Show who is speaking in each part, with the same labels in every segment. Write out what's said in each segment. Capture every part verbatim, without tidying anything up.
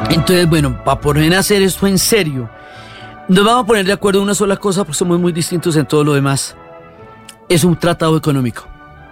Speaker 1: Entonces, bueno, para poder hacer esto en serio, nos vamos a poner de acuerdo en una sola cosa porque somos muy distintos en todo lo demás. Es un tratado económico.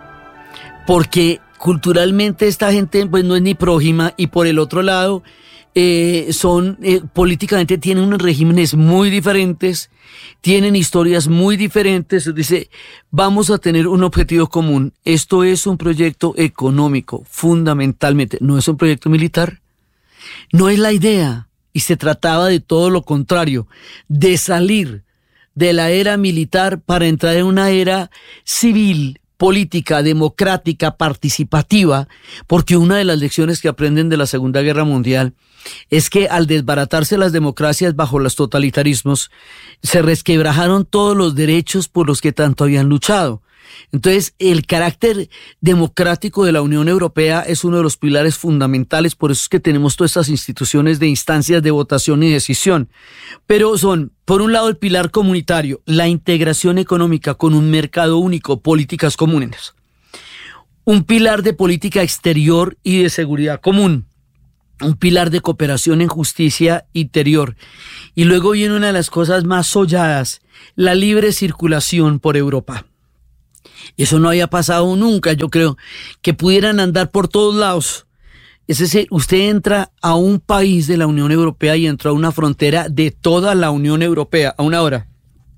Speaker 1: Porque culturalmente esta gente pues no es ni prójima, y por el otro lado eh, son eh, políticamente tienen unos regímenes muy diferentes, tienen historias muy diferentes. Dice, vamos a tener un objetivo común. Esto es un proyecto económico, fundamentalmente. No es un proyecto militar. No es la idea. Y se trataba de todo lo contrario, de salir de la era militar para entrar en una era civil, política, democrática, participativa, porque una de las lecciones que aprenden de la Segunda Guerra Mundial es que al desbaratarse las democracias bajo los totalitarismos, se resquebrajaron todos los derechos por los que tanto habían luchado. Entonces, el carácter democrático de la Unión Europea es uno de los pilares fundamentales, por eso es que tenemos todas estas instituciones de instancias de votación y decisión. Pero son, por un lado, el pilar comunitario, la integración económica con un mercado único, políticas comunes. Un pilar de política exterior y de seguridad común. Un pilar de cooperación en justicia interior. Y luego viene una de las cosas más solladas, la libre circulación por Europa. Eso no había pasado nunca, yo creo, que pudieran andar por todos lados. Es decir, usted entra a un país de la Unión Europea y entra a una frontera de toda la Unión Europea a una hora.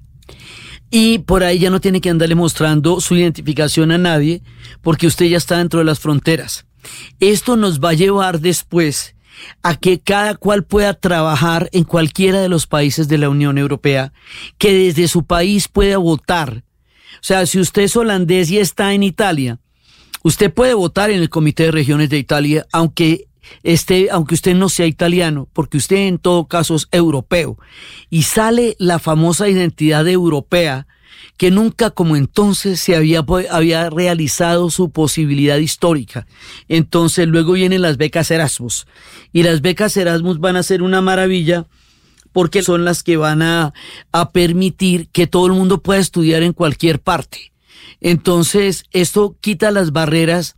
Speaker 1: Y por ahí ya no tiene que andarle mostrando su identificación a nadie, porque usted ya está dentro de las fronteras. Esto nos va a llevar después a que cada cual pueda trabajar en cualquiera de los países de la Unión Europea, que desde su país pueda votar. O sea, si usted es holandés y está en Italia, usted puede votar en el Comité de Regiones de Italia, aunque esté, aunque usted no sea italiano, porque usted en todo caso es europeo. Y sale la famosa identidad europea, que nunca como entonces se había, había realizado su posibilidad histórica. Entonces luego vienen las becas Erasmus. Y las becas Erasmus van a ser una maravilla, porque son las que van a, a permitir que todo el mundo pueda estudiar en cualquier parte. Entonces, esto quita las barreras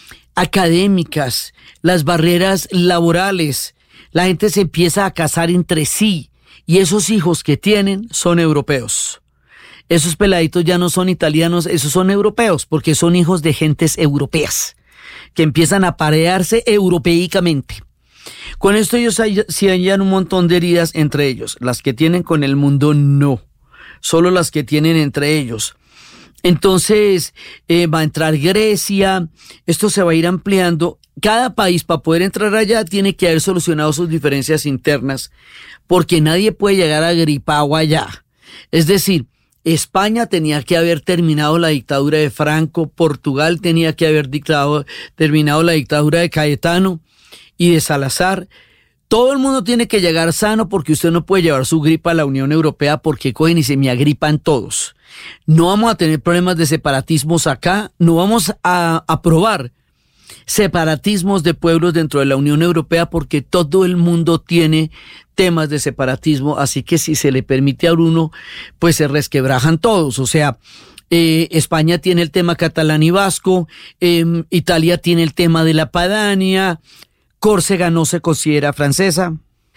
Speaker 1: académicas, las barreras laborales. La gente se empieza a casar entre sí, y esos hijos que tienen son europeos. Esos peladitos ya no son italianos, esos son europeos, porque son hijos de gentes europeas, que empiezan a parearse europeicamente. Con esto ellos se hallan un montón de heridas entre ellos. Las que tienen con el mundo, no. Solo las que tienen entre ellos. Entonces eh, va a entrar Grecia. Esto se va a ir ampliando. Cada país, para poder entrar allá, tiene que haber solucionado sus diferencias internas, porque nadie puede llegar agripado allá. Es decir, España tenía que haber terminado la dictadura de Franco. Portugal tenía que haber dictado, terminado la dictadura de Caetano y de Salazar. Todo el mundo tiene que llegar sano, porque usted no puede llevar su gripa a la Unión Europea, porque cogen y se me agripan todos. No vamos a tener problemas de separatismos acá, no vamos a aprobar separatismos de pueblos dentro de la Unión Europea, porque todo el mundo tiene temas de separatismo, así que si se le permite a uno, pues se resquebrajan todos. O sea, Eh, España tiene el tema catalán y vasco, eh, Italia tiene el tema de la Padania, Córcega no se considera francesa,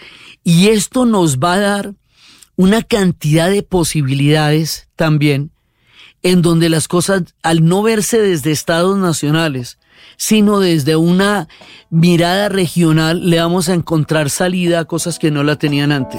Speaker 1: y esto nos va a dar una cantidad de posibilidades también, en donde las cosas, al no verse desde estados nacionales, sino desde una mirada regional, le vamos a encontrar salida a cosas que no la tenían antes.